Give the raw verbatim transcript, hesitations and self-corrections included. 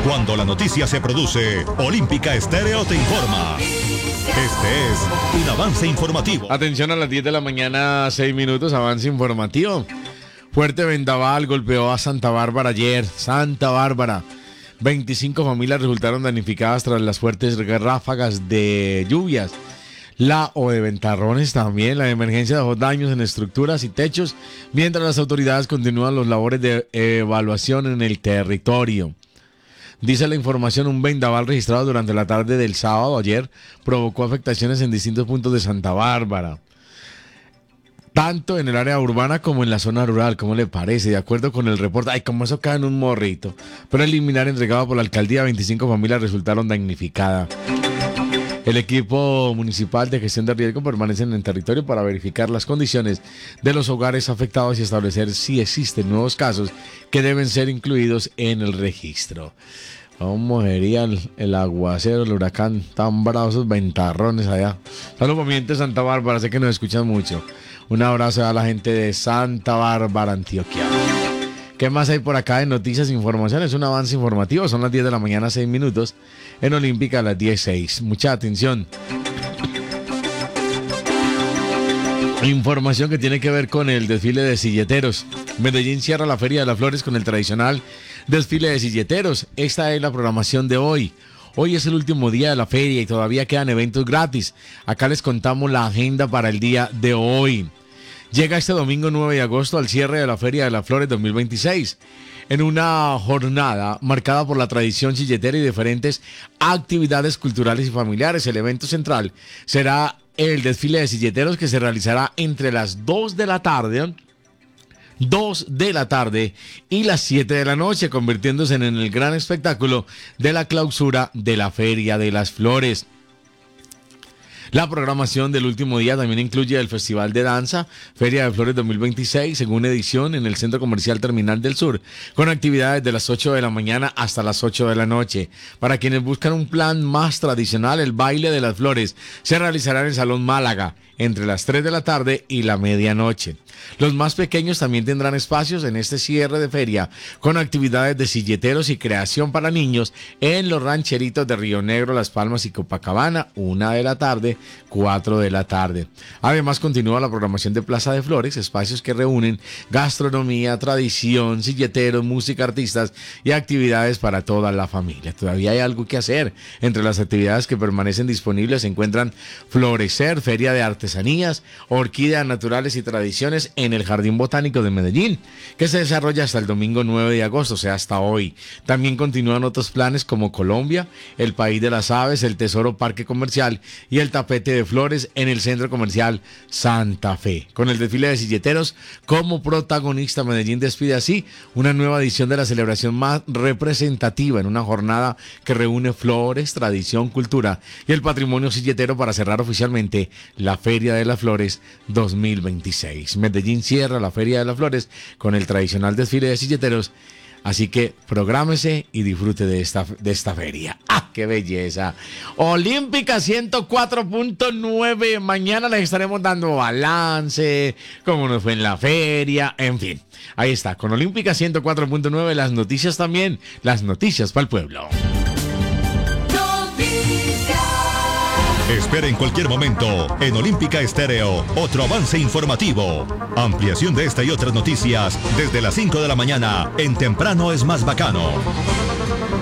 Cuando la noticia se produce, Olímpica Estéreo te informa. Este es un avance informativo. Atención, a las diez de la mañana, seis minutos, avance informativo. Fuerte vendaval golpeó a Santa Bárbara ayer. Santa Bárbara. veinticinco familias resultaron damnificadas tras las fuertes ráfagas de lluvias. La o de ventarrones también. La emergencia dejó daños en estructuras y techos, mientras las autoridades continúan los labores de evaluación en el territorio. Dice la información, un vendaval registrado durante la tarde del sábado ayer provocó afectaciones en distintos puntos de Santa Bárbara, tanto en el área urbana como en la zona rural. ¿Cómo le parece? De acuerdo con el reporte, ay, como eso cae en un morrito. Pero el liminar entregado por la alcaldía, veinticinco familias resultaron damnificadas. El equipo municipal de gestión de riesgo permanece en el territorio para verificar las condiciones de los hogares afectados y establecer si existen nuevos casos que deben ser incluidos en el registro. ¿Cómo sería el, el aguacero, el huracán, tan bravos esos ventarrones allá? Saludos, mi gente de Santa Bárbara, sé que nos escuchan mucho. Un abrazo a la gente de Santa Bárbara, Antioquia. ¿Qué más hay por acá de noticias e informaciones? Un avance informativo, son las diez de la mañana, seis minutos. En Olímpica a las diez seis. Mucha atención. Información que tiene que ver con el desfile de silleteros. Medellín cierra la Feria de las Flores con el tradicional desfile de silleteros. Esta es la programación de hoy. Hoy es el último día de la feria y todavía quedan eventos gratis. Acá les contamos la agenda para el día de hoy. Llega este domingo nueve de agosto al cierre de la Feria de las Flores dos mil veintiséis. En una jornada marcada por la tradición silletera y diferentes actividades culturales y familiares. El evento central será el desfile de silleteros, que se realizará entre las dos de la tarde, dos de la tarde y las siete de la noche, convirtiéndose en el gran espectáculo de la clausura de la Feria de las Flores. La programación del último día también incluye el Festival de Danza, Feria de Flores dos mil veintiséis, segunda edición en el Centro Comercial Terminal del Sur, con actividades de las ocho de la mañana hasta las ocho de la noche. Para quienes buscan un plan más tradicional, el Baile de las Flores se realizará en el Salón Málaga entre las tres de la tarde y la medianoche. Los más pequeños también tendrán espacios en este cierre de feria, con actividades de silleteros y creación para niños en los rancheritos de Río Negro, Las Palmas y Copacabana, una de la tarde, cuatro de la tarde. Además, continúa la programación de Plaza de Flores, espacios que reúnen gastronomía, tradición, silleteros, música, artistas y actividades para toda la familia. Todavía hay algo que hacer. Entre las actividades que permanecen disponibles se encuentran Florecer, Feria de Artesanías, Orquídeas Naturales y Tradiciones en el Jardín Botánico de Medellín, que se desarrolla hasta el domingo nueve de agosto, o sea, hasta hoy. También continúan otros planes como Colombia, el País de las Aves, el Tesoro Parque Comercial y el Tapete de Flores en el Centro Comercial Santa Fe. Con el desfile de silleteros como protagonista, Medellín despide así una nueva edición de la celebración más representativa en una jornada que reúne flores, tradición, cultura y el patrimonio silletero para cerrar oficialmente la Feria de las Flores dos mil veintiséis. Medellín cierra la Feria de las Flores con el tradicional desfile de silleteros. Así que prográmese y disfrute de esta, de esta feria. ¡Ah, qué belleza! Olímpica ciento cuatro punto nueve. Mañana les estaremos dando balance, cómo nos fue en la feria, en fin. Ahí está, con Olímpica ciento cuatro punto nueve, las noticias también, las noticias para el pueblo. Espera en cualquier momento en Olímpica Estéreo otro avance informativo. Ampliación de esta y otras noticias desde las cinco de la mañana en Temprano es más bacano.